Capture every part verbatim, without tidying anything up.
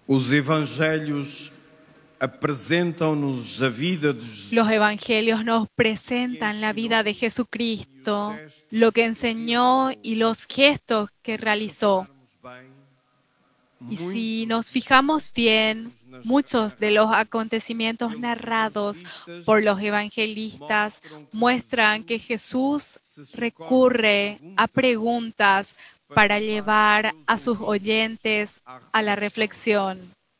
Os evangelhos apresentam-nos a vida de Jesus. Los evangelios nos presentan la vida de Jesucristo, lo que enseñó y los gestos que realizó. Y si nos fijamos bien, muchos de los acontecimientos narrados por los evangelistas muestran que Jesús recurre a preguntas para llevar a sus oyentes a la reflexión.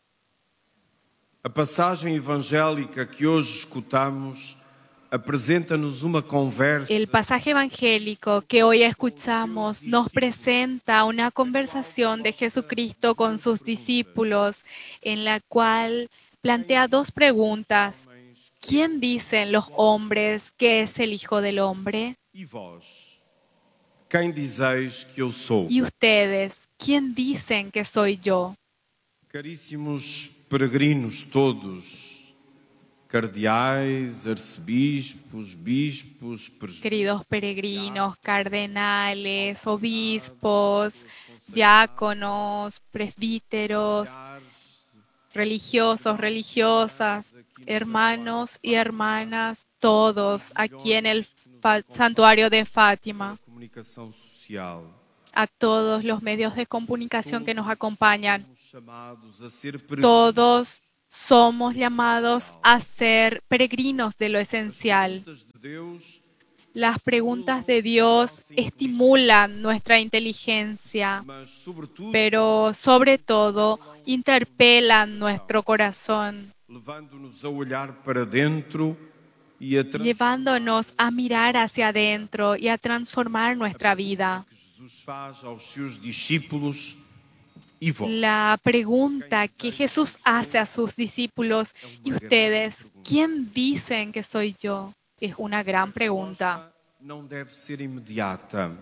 A passagem evangélica que hoje escutamos apresenta-nos uma conversa. El pasaje evangélico que hoy escuchamos nos presenta una conversación de Jesucristo con sus discípulos, en la cual plantea dos preguntas. ¿Quién dicen los hombres que es el Hijo del Hombre? E vós, quem dizeis que eu sou? ¿Y ustedes, quién dicen que soy yo? Caríssimos peregrinos todos, cardeais, arcebispos, bispos, presbíteros, Queridos peregrinos, cardenales, obispos, diáconos, presbíteros, religiosos, religiosas, hermanos y hermanas, todos aquí en el fa- santuario de Fátima, comunicação social. a todos los medios de comunicación que nos acompañan. Somos chamados a ser peregrinos Todos somos llamados a ser peregrinos de lo esencial. de Deus. Las preguntas de Dios estimulan nuestra inteligencia, Mas, sobretudo, pero sobre todo interpelan nuestro corazón, levando-nos a olhar para dentro e a transformar llevándonos a mirar hacia adentro y a transformar nuestra vida. que Jesus faz aos seus discípulos. E vós, La pregunta que Jesús hace a sus discípulos, ¿y ustedes quién dicen que soy yo? Es una gran pregunta. não deve ser imediata,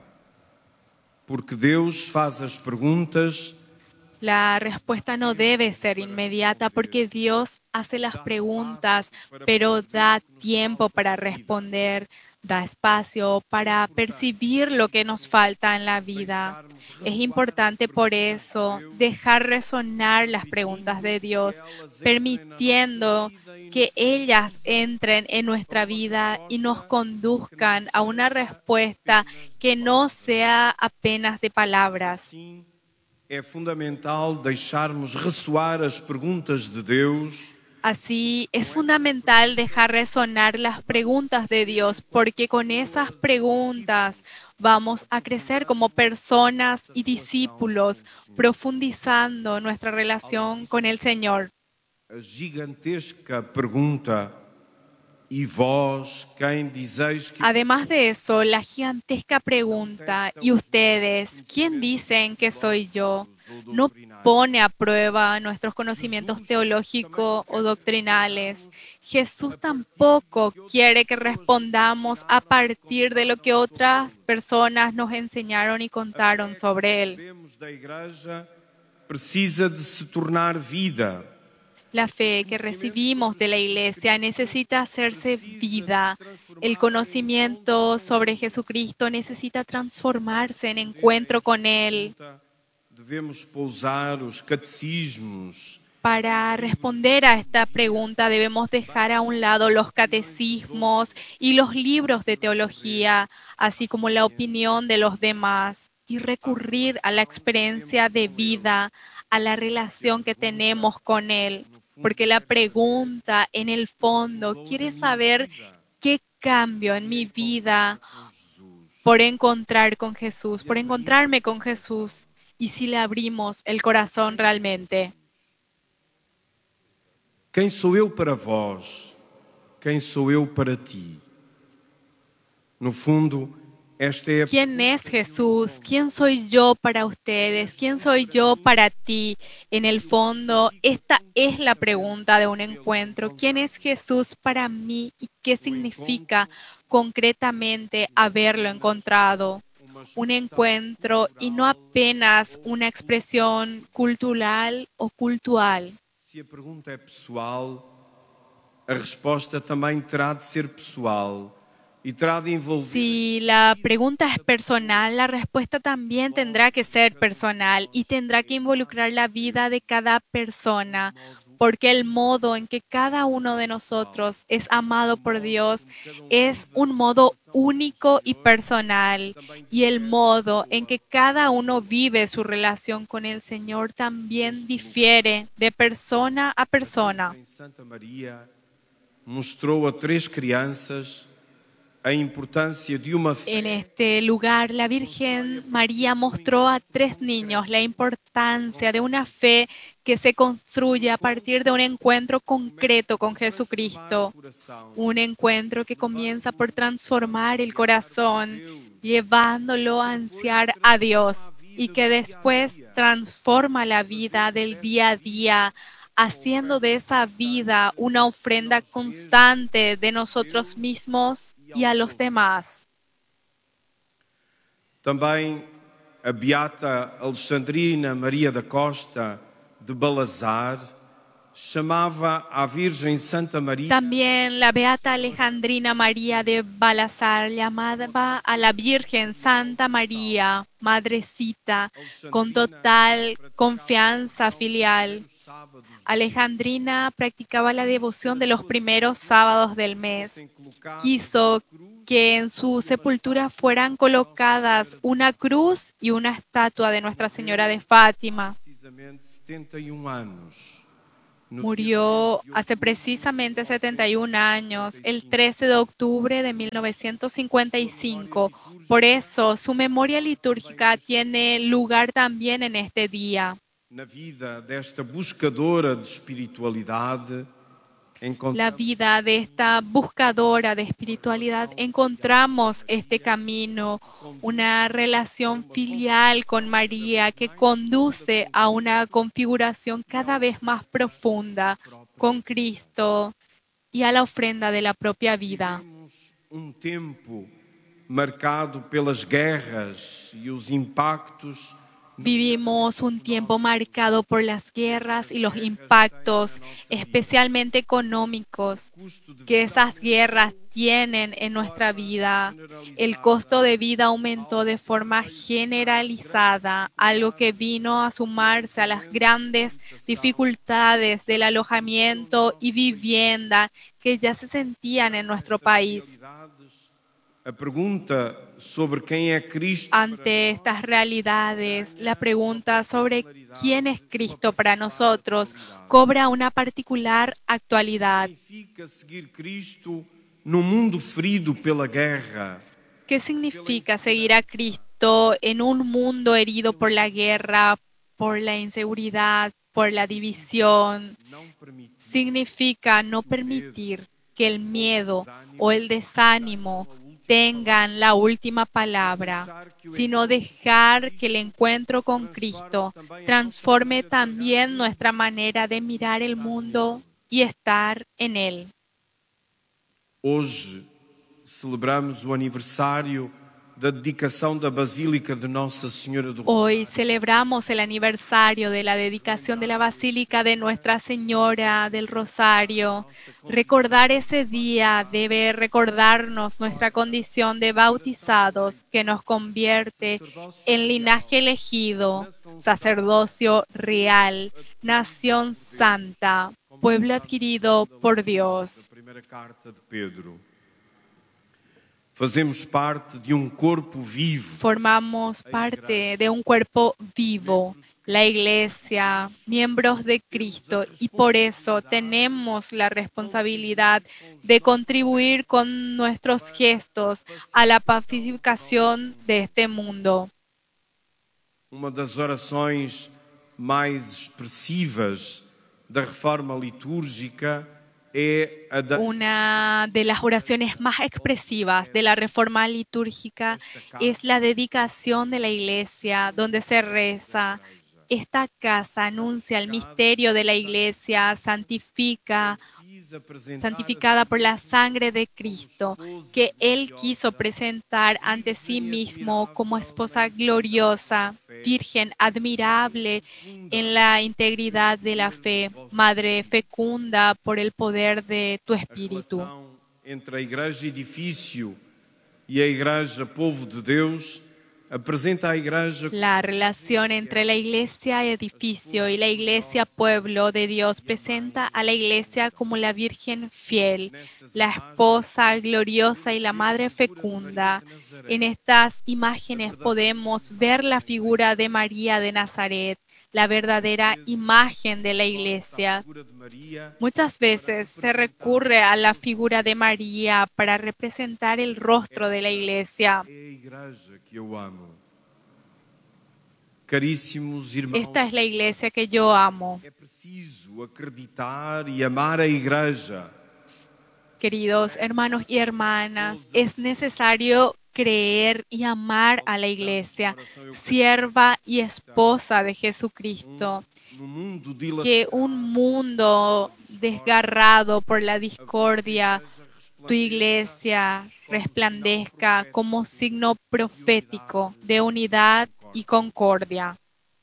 porque Deus faz as perguntas La respuesta no debe ser inmediata porque Dios hace las preguntas, pero da tiempo para responder, da espacio para percibir lo que nos falta en la vida. Es importante por eso dejar resonar las preguntas de Dios, permitiendo que ellas entren en nuestra vida y nos conduzcan a una respuesta que no sea apenas de palabras. Sim, é fundamental deixarmos ressoar as perguntas de Deus Así es fundamental dejar resonar las preguntas de Dios, porque con esas preguntas vamos a crecer como personas y discípulos, profundizando nuestra relación con el Señor. a gigantesca pergunta: e vós, quem dizeis que Además de eso, la gigantesca pregunta, ¿y ustedes, quién dicen que soy yo? No pone a prueba nuestros conocimientos teológicos o doctrinales. Jesús tampoco quiere que respondamos a partir de lo que otras personas nos enseñaron y contaron sobre Él. recebemos da Igreja precisa de se tornar vida. La fe que recibimos de la Iglesia necesita hacerse vida. El conocimiento sobre Jesucristo necesita transformarse en encuentro con Él. Devemos pousar os catecismos, Para responder a esta pregunta debemos dejar a un lado los catecismos y los libros de teología, así como la opinión de los demás, y recurrir a la experiencia de vida, a la relación que tenemos con Él. Porque la pregunta en el fondo quiere saber qué cambio en mi vida por encontrar con Jesús, por encontrarme con Jesús, y si le abrimos el corazón realmente. quem sou eu para vós? Quem sou eu para ti? No fundo, esta é a ¿Quién es Jesús? ¿Quién soy yo para ustedes? ¿Quién soy yo para ti? En el fondo, esta es la pregunta de un encuentro. ¿Quién es Jesús para mí y qué significa concretamente haberlo encontrado? Un encuentro y no apenas una expresión cultural o cultural. Se a pergunta é pessoal, a resposta também terá de ser pessoal, e terá de envolver Si la pregunta es personal, la respuesta también tendrá que ser personal y tendrá que involucrar la vida de cada persona, porque el modo en que cada uno de nosotros es amado por Dios es un modo único y personal, y el modo en que cada uno vive su relación con el Señor también difiere de persona a persona. em Santa Maria mostrou a três crianças a importância de uma En fé este lugar, la Virgen María mostró a tres niños la importancia de una fe que se construye a partir de un encuentro concreto con Jesucristo, un encuentro que comienza por transformar el corazón, llevándolo a ansiar a Dios y que después transforma la vida del día a día, haciendo de esa vida una ofrenda constante de nosotros mismos y a los demás. Também a beata Alexandrina Maria da Costa de Balazar chamava à Virgem Santa Maria También la beata Alejandrina María de Balazar llamaba a la Virgen Santa María, Madrecita, con total confianza filial. Alejandrina practicaba la devoción de los primeros sábados del mes. Quiso que en su sepultura fueran colocadas una cruz y una estatua de Nuestra Señora de Fátima. precisamente setenta e um anos. Murió hace precisamente setenta y un años, el trece de octubre de mil novecientos cincuenta y cinco. Por eso, su memoria litúrgica tiene lugar también en este día. Na vida desta buscadora de espiritualidade, La encontramos vida de esta buscadora de espiritualidad, encontramos este camino, una relación filial con María que conduce a una configuración cada vez más profunda con Cristo y a la ofrenda de la propia vida. vivemos um tempo marcado pelas guerras e os impactos Vivimos un tiempo marcado por las guerras y los impactos, especialmente económicos, que esas guerras tienen en nuestra vida. El costo de vida aumentó de forma generalizada, algo que vino a sumarse a las grandes dificultades del alojamiento y vivienda que ya se sentían en nuestro país. A pergunta sobre quem é Cristo Ante estas realidades, la pregunta sobre quién es Cristo para nosotros cobra una particular actualidad. significa seguir Cristo num mundo ferido pela guerra. ¿Qué significa seguir a Cristo en un mundo herido por la guerra, por la inseguridad, por la división? Não permitir Significa no permitir que el miedo o el desánimo tengan la última palabra, sino dejar que el encuentro con Cristo transforme también nuestra manera de mirar el mundo y estar en él. Hoje celebramos o aniversário da dedicação da Basílica de Nossa Senhora do Hoy celebramos el aniversario de la dedicación de la Basílica de Nuestra Señora del Rosario. Recordar ese día debe recordarnos nuestra condición de bautizados que nos convierte en linaje elegido, sacerdocio real, nación santa, pueblo adquirido por Dios. Primeira carta de Pedro. Fazemos parte de um corpo vivo. Formamos parte de un cuerpo vivo, la Iglesia, miembros de Cristo, y por eso tenemos la responsabilidad de contribuir con nuestros gestos a la pacificación de este mundo. Uma das orações mais expressivas da reforma litúrgica é a da Una de las oraciones más expresivas de la reforma litúrgica es la dedicación de la Iglesia, donde se reza: esta casa anuncia el misterio de la Iglesia, santifica, santificada por la sangre de Cristo, que Él quiso presentar ante sí mismo como esposa gloriosa, virgen admirable en la integridad de la fe, madre fecunda por el poder de tu a Espíritu. relação entre a igreja edifício e a Igreja, povo de Deus, apresenta a Igreja La relación entre la iglesia edificio y la iglesia pueblo de Dios presenta a la iglesia como la Virgen fiel, la esposa gloriosa y la madre fecunda. En estas imágenes podemos ver la figura de María de Nazaret, la verdadera imagen de la iglesia. figura de Maria Muchas veces se recurre a la figura de María para representar el rostro de la iglesia. é a Igreja que eu amo. Caríssimos irmãos, Esta es la iglesia que yo amo. é preciso acreditar e amar a Igreja. Queridos hermanos y hermanas, es necesario creer y amar a la iglesia, sierva y esposa de Jesucristo. No mundo Que dilatado, un mundo desgarrado por la discordia, tu iglesia resplandezca como signo profético de unidad y concordia.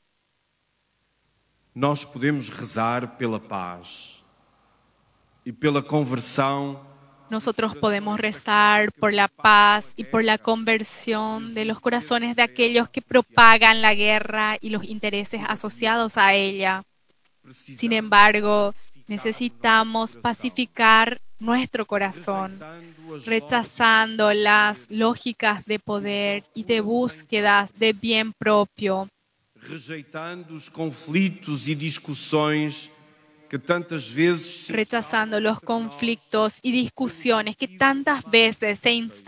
nós podemos rezar pela paz e pela conversão Nosotros podemos rezar por la paz y por la conversión de los corazones de aquellos que propagan la guerra y los intereses asociados a ella. Sin embargo, necesitamos pacificar nuestro corazón, rechazando las lógicas de poder y de búsquedas de bien propio, rejeitando os conflitos e discussões que tantas vezes se rechazando los conflictos y discusiones que tantas veces se